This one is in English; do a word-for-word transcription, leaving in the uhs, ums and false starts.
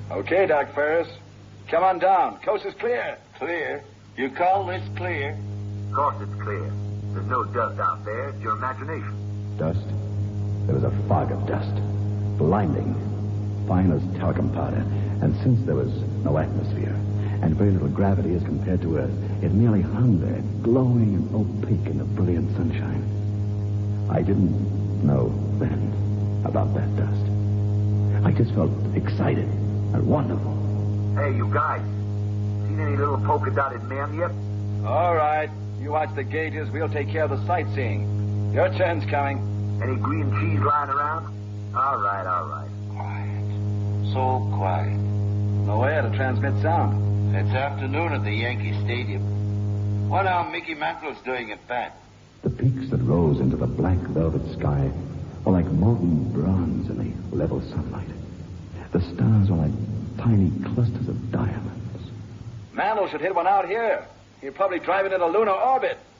Okay, Doc Ferris. Come on down. Coast is clear. Clear? You call this clear? Of course it's clear. There's no dust out there. It's your imagination. Dust? There was a fog of dust. Blinding. Fine as talcum powder. And since there was no atmosphere and very little gravity as compared to Earth, it merely hung there, glowing and opaque in the brilliant sunshine. I didn't know then about that dust. I just felt excited and wonderful. Hey, you guys. Seen any little polka-dotted men yet? All right. You watch the gauges. We'll take care of the sightseeing. Your turn's coming. Any green cheese lying around? All right, all right. Quiet. So quiet. No air to transmit sound. It's afternoon at the Yankee Stadium. What are Mickey Mantle's doing at bat? The peaks that rose into the black velvet sky were like molten bronze in the level sunlight. The stars were like tiny clusters of diamonds. Mantle should hit one out here. He'll probably drive it into lunar orbit.